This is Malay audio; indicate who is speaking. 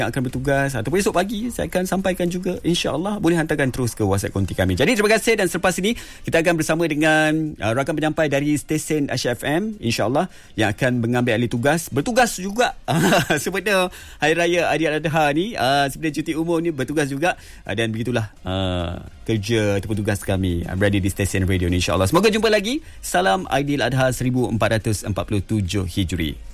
Speaker 1: yang akan bertugas ataupun esok pagi saya akan sampaikan juga, insya-Allah boleh hantarkan terus ke WhatsApp konti kami. Jadi terima kasih, dan selepas ini kita akan bersama dengan rakan penyampai dari stesen Asya FM, insya-Allah, yang akan mengambil alih tugas, bertugas juga sebenarnya Hari Raya Aidiladha ni, sebenarnya cuti umum ni bertugas juga, dan begitulah kerja ataupun tugas kami berada di stesen radio ni, insya-Allah. Semoga jumpa lagi. Salam Aidiladha 1447 Hijri.